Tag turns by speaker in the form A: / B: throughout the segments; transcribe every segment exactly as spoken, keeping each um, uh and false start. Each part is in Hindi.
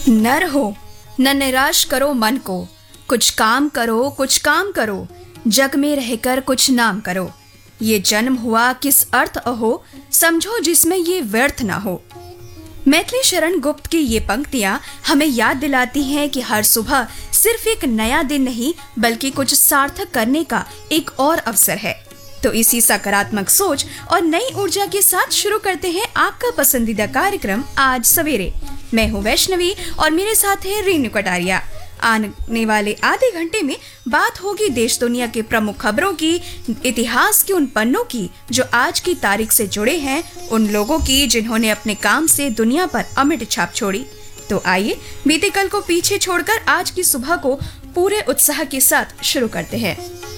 A: नर हो न निराश करो मन को, कुछ काम करो कुछ काम करो, जग में रहकर कुछ नाम करो। ये जन्म हुआ किस अर्थ अहो, समझो जिसमें ये व्यर्थ ना हो। मैथिली शरण गुप्त की ये पंक्तियां हमें याद दिलाती हैं कि हर सुबह सिर्फ एक नया दिन नहीं बल्कि कुछ सार्थक करने का एक और अवसर है। तो इसी सकारात्मक सोच और नई ऊर्जा के साथ शुरू करते हैं आपका पसंदीदा कार्यक्रम आज सवेरे। मैं हूँ वैष्णवी और मेरे साथ है रीनू कटारिया। आने वाले आधे घंटे में बात होगी देश दुनिया के प्रमुख खबरों की, इतिहास के उन पन्नों की जो आज की तारीख से जुड़े हैं, उन लोगों की जिन्होंने अपने काम से दुनिया पर अमिट छाप छोड़ी। तो आइए बीते कल को पीछे छोड़कर आज की सुबह को पूरे उत्साह के साथ शुरू करते हैं।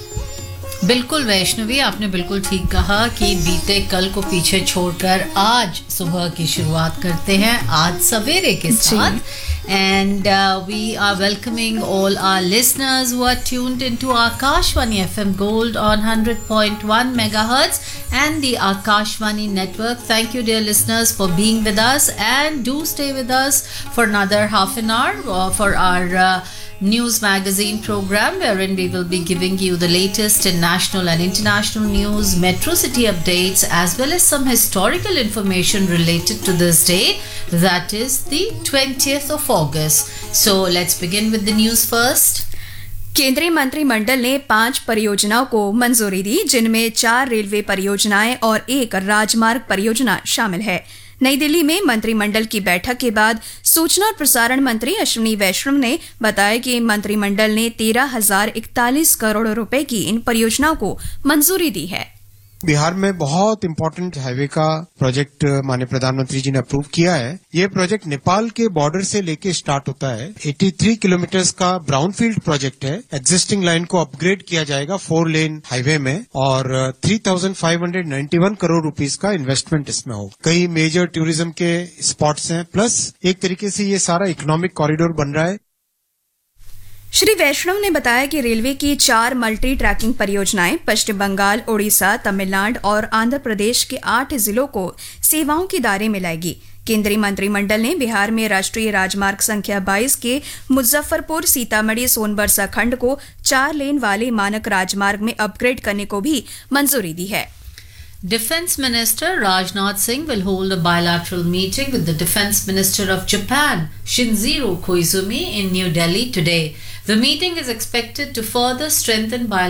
B: बिल्कुल वैष्णवी, आपने बिल्कुल ठीक कहा कि बीते कल को पीछे छोड़कर आज सुबह की शुरुआत करते हैं आज सवेरे के साथ। And uh, we are welcoming all our listeners who are tuned into Akashvani F M Gold on one hundred point one megahertz and the Akashvani network. Thank you, dear listeners, for being with us, and do stay with us for another half an hour uh, for our uh, news magazine program, wherein we will be giving you the latest in national and international news, metro city updates, as well as some historical information related to this day, that is the twentieth of August. So let's begin with the news first.
A: केंद्रीय मंत्रिमंडल ने पांच परियोजनाओं को मंजूरी दी, जिनमें चार रेलवे परियोजनाएं और एक राजमार्ग परियोजना शामिल है। नई दिल्ली में मंत्रिमंडल की बैठक के बाद सूचना और प्रसारण मंत्री अश्विनी वैष्णव ने बताया कि मंत्रिमंडल ने तेरह हजार इकतालीस करोड़ रुपए की इन परियोजनाओं को मंजूरी दी है।
C: बिहार में बहुत इम्पोर्टेंट हाईवे का प्रोजेक्ट माननीय प्रधानमंत्री जी ने अप्रूव किया है। ये प्रोजेक्ट नेपाल के बॉर्डर से लेके स्टार्ट होता है। तिरासी किलोमीटर का ब्राउनफील्ड प्रोजेक्ट है। एग्जिस्टिंग लाइन को अपग्रेड किया जाएगा फोर लेन हाईवे में, और तीन हजार पाँच सौ इक्यानवे करोड़ रुपीस का इन्वेस्टमेंट इसमें होगा। कई मेजर टूरिज्म के स्पॉट्स हैं, प्लस एक तरीके से ये सारा इकोनॉमिक कॉरिडोर बन रहा है।
A: श्री वैष्णव ने बताया कि रेलवे की चार मल्टी ट्रैकिंग परियोजनाएं पश्चिम बंगाल, ओडिशा, तमिलनाडु और आंध्र प्रदेश के आठ जिलों को सेवाओं के दायरे में लाएगी। केंद्रीय मंत्रिमंडल ने बिहार में राष्ट्रीय राजमार्ग संख्या बाईस के मुजफ्फरपुर सीतामढ़ी सोनबरसा खंड को चार लेन वाले मानक राजमार्ग में अपग्रेड करने को भी मंजूरी दी है।
B: Defense Minister Rajnath Singh will hold a bilateral meeting with the Defense Minister of Japan, Shinjiro Koizumi, in New Delhi today. The meeting is expected to further strengthen bilateral